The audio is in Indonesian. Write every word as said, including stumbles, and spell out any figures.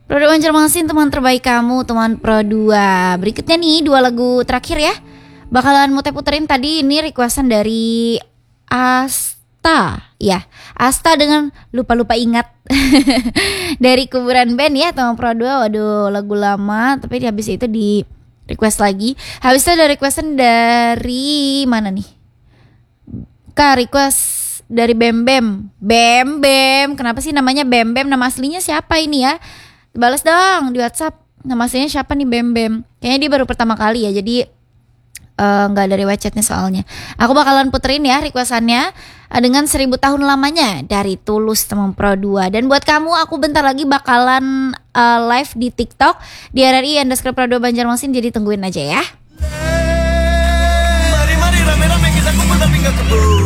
Pro dua Banjarmasin, teman terbaik kamu, teman Pro dua. Berikutnya nih dua lagu terakhir ya. Bakalan Mute puterin tadi ini requestan dari Asta. Ya, Asta dengan lupa-lupa ingat. Dari Kuburan Band ya, teman Pro dua. Waduh, lagu lama tapi habis itu di request lagi. Habis itu ada requestan dari mana nih? Kak, request dari Bem Bem. Bem Bem. Kenapa sih namanya Bem Bem? Nama aslinya siapa ini ya? Balas dong di WhatsApp. Nama aslinya siapa nih Bem Bem? Kayaknya dia baru pertama kali ya. Jadi nggak uh, dari wechatnya soalnya. Aku bakalan puterin ya requestannya uh, dengan seribu tahun lamanya dari Tulus, teman Pro dua. Dan buat kamu aku bentar lagi bakalan uh, live di TikTok di R R I underscore Pro dua Banjarmasin. Jadi tungguin aja ya. Mari mari rame-rame kita kumpul tapi nggak keburu.